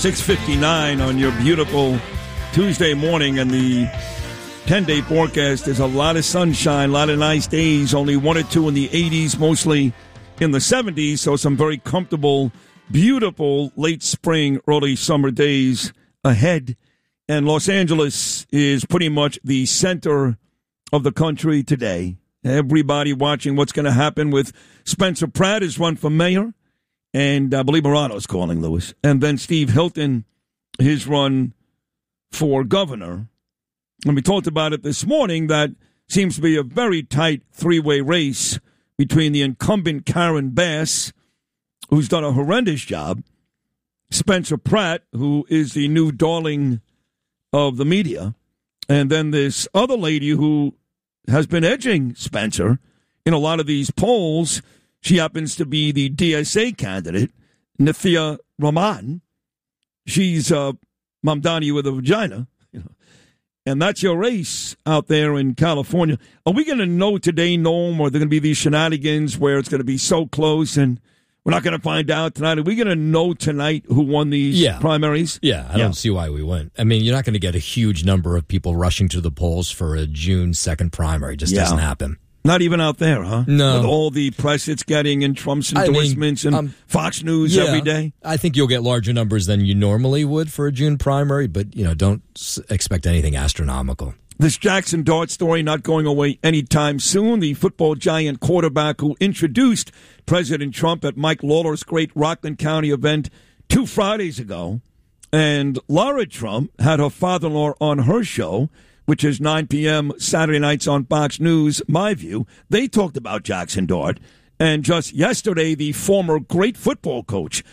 6:59 on your beautiful Tuesday morning, and the 10-day forecast is a lot of sunshine, a lot of nice days, only 1 or 2 in the 80s, mostly in the 70s, so some very comfortable, beautiful late spring, early summer days ahead. And Los Angeles is pretty much the center of the country today. Everybody watching what's going to happen with Spencer Pratt is run for mayor, and I believe Morano's calling, Lewis. And then Steve Hilton, his run for governor. And we talked about it this morning. That seems to be a very tight three-way race between the incumbent Karen Bass, who's done a horrendous job, Spencer Pratt, who is the new darling of the media, and then this other lady who has been edging Spencer in a lot of these polls. She happens to be the DSA candidate, Nithya Raman. She's Mamdani with a vagina. And that's your race out there in California. Are we going to know today, Noam, or are there going to be these shenanigans where it's going to be so close and we're not going to find out tonight? Are we going to know tonight who won these primaries? Yeah, I don't see why we wouldn't. I mean, you're not going to get a huge number of people rushing to the polls for a June 2nd primary. It just doesn't happen. Not even out there, huh? No. With all the press it's getting and Trump's endorsements and Fox News every day? I think you'll get larger numbers than you normally would for a June primary, but, don't expect anything astronomical. This Jackson Dart story not going away anytime soon. The football giant quarterback who introduced President Trump at Mike Lawler's great Rockland County event 2 Fridays ago. And Laura Trump had her father-in-law on her show, which is 9 p.m. Saturday nights on Fox News, My View. They talked about Jackson Dart. And just yesterday, the former great football coach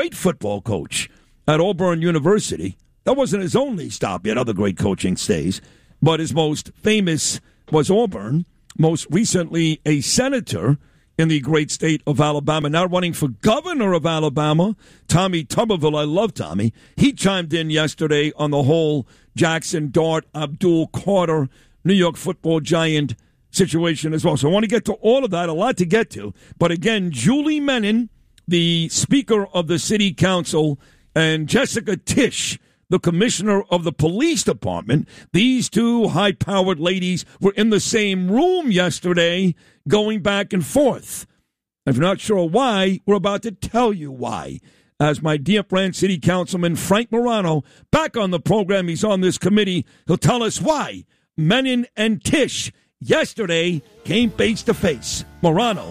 at Auburn University, that wasn't his only stop yet, other great coaching stays, but his most famous was Auburn, most recently a senator in the great state of Alabama, now running for governor of Alabama, Tommy Tuberville. I love Tommy. He chimed in yesterday on the whole Jackson Dart, Abdul Carter, New York football giant situation as well. So I want to get to all of that, a lot to get to. But again, Julie Menin, the Speaker of the City Council, and Jessica Tisch, the commissioner of the police department, these two high-powered ladies were in the same room yesterday going back and forth. If you're not sure why, we're about to tell you why. As my dear friend, City Councilman Frank Morano, back on the program, he's on this committee, he'll tell us why Menin and Tisch yesterday came face-to-face. Morano